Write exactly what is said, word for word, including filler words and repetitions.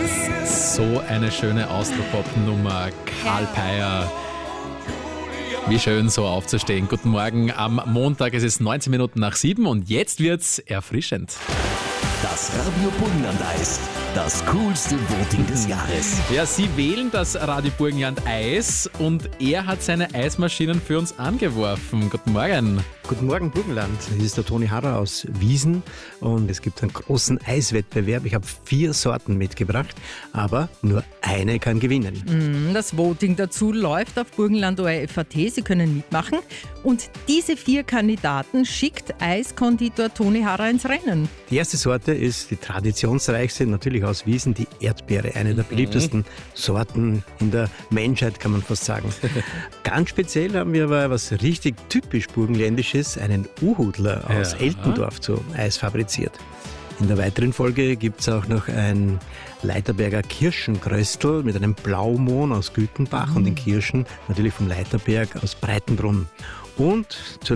So eine schöne Austropop-Nummer, Karl Peyer. Wie schön, so aufzustehen. Guten Morgen am Montag, es ist neunzehn Minuten nach sieben und jetzt wird's erfrischend. Das Radio Burgenland-Eis, das coolste Voting des Jahres. Ja, Sie wählen das Radio Burgenland-Eis und er hat seine Eismaschinen für uns angeworfen. Guten Morgen. Guten Morgen, Burgenland. Hier ist der Toni Harrer aus Wiesen und es gibt einen großen Eiswettbewerb. Ich habe vier Sorten mitgebracht, aber nur eine kann gewinnen. Das Voting dazu läuft auf burgenland punkt o r f punkt a t. Sie können mitmachen. Und diese vier Kandidaten schickt Eiskonditor Toni Harrer ins Rennen. Die erste Sorte ist die traditionsreichste, natürlich aus Wiesen, die Erdbeere. Eine der beliebtesten Sorten in der Menschheit, kann man fast sagen. Ganz speziell haben wir aber was richtig typisch Burgenländisches, einen Uhudler aus Ja. Eltendorf zu Eis fabriziert. In der weiteren Folge gibt es auch noch ein Leiterberger Kirschenkröstel mit einem Blaumohn aus Gütenbach und den Kirschen natürlich vom Leiterberg aus Breitenbrunn. Und zur